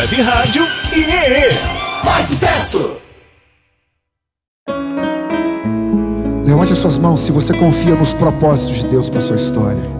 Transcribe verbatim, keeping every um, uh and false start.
Web Rádio Iê! Mais sucesso! Levante as suas mãos se você confia nos propósitos de Deus para a sua história.